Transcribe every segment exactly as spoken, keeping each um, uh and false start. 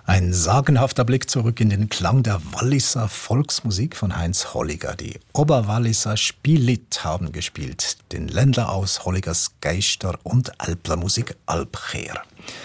Ein sagenhafter Blick zurück in den Klang der Walliser Volksmusik von Heinz Holliger. Die Oberwalliser Spielit haben gespielt, den Ländler aus Holligers Geister und Alplermusik Alpcher.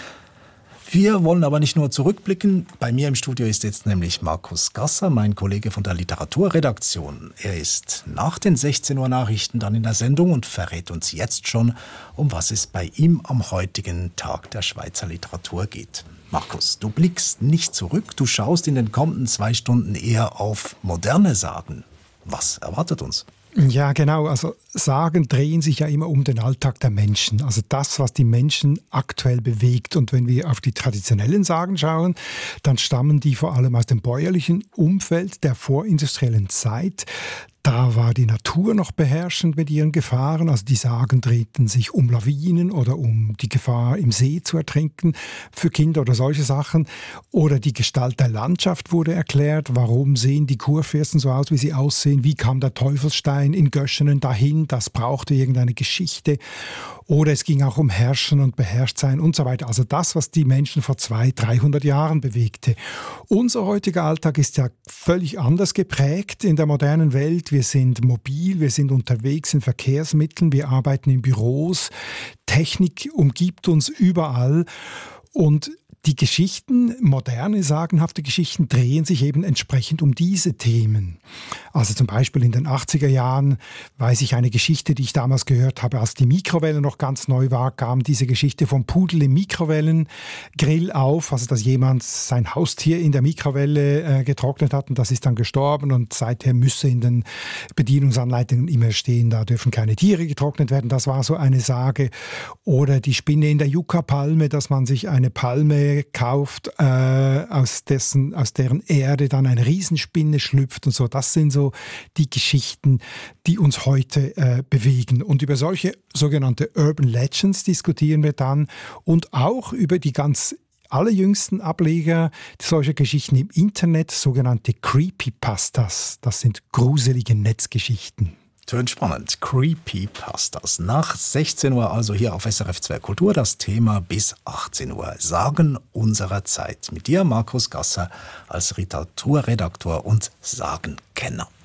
Wir wollen aber nicht nur zurückblicken. Bei mir im Studio ist jetzt nämlich Markus Gasser, mein Kollege von der Literaturredaktion. Er ist nach den sechzehn Uhr Nachrichten dann in der Sendung und verrät uns jetzt schon, um was es bei ihm am heutigen Tag der Schweizer Literatur geht. Markus, du blickst nicht zurück, du schaust in den kommenden zwei Stunden eher auf moderne Sagen. Was erwartet uns? Ja, genau. Also Sagen drehen sich ja immer um den Alltag der Menschen. Also das, was die Menschen aktuell bewegt. Und wenn wir auf die traditionellen Sagen schauen, dann stammen die vor allem aus dem bäuerlichen Umfeld der vorindustriellen Zeit. Da war die Natur noch beherrschend mit ihren Gefahren. Also die Sagen drehten sich um Lawinen oder um die Gefahr, im See zu ertrinken für Kinder oder solche Sachen. Oder die Gestalt der Landschaft wurde erklärt. Warum sehen die Kurfürsten so aus, wie sie aussehen? Wie kam der Teufelsstein in Göschenen dahin? Das brauchte irgendeine Geschichte. Oder es ging auch um Herrschen und Beherrschtsein und so weiter. Also das, was die Menschen vor zweihundert, dreihundert Jahren bewegte. Unser heutiger Alltag ist ja völlig anders geprägt in der modernen Welt. Wir sind mobil, wir sind unterwegs in Verkehrsmitteln, wir arbeiten in Büros. Technik umgibt uns überall. Und die Geschichten, moderne, sagenhafte Geschichten, drehen sich eben entsprechend um diese Themen. Also zum Beispiel in den achtziger Jahren weiß ich eine Geschichte, die ich damals gehört habe, als die Mikrowelle noch ganz neu war, kam diese Geschichte vom Pudel im Mikrowellengrill auf, also dass jemand sein Haustier in der Mikrowelle äh, getrocknet hat und das ist dann gestorben und seither müsse in den Bedienungsanleitungen immer stehen, da dürfen keine Tiere getrocknet werden. Das war so eine Sage. Oder die Spinne in der Yucca-Palme, dass man sich eine Palme kauft, äh, aus, dessen, aus deren Erde dann eine Riesenspinne schlüpft und so. Das sind so die Geschichten, die uns heute äh, bewegen. Und über solche sogenannte Urban Legends diskutieren wir dann und auch über die ganz allerjüngsten Ableger solcher Geschichten im Internet, sogenannte Creepypastas. Das sind gruselige Netzgeschichten. Tönt spannend. Creepypastas. Nach sechzehn Uhr also hier auf S R F zwei Kultur das Thema bis achtzehn Uhr. Sagen unserer Zeit. Mit dir, Markus Gasser, als Literaturredaktor und Sagenkenner.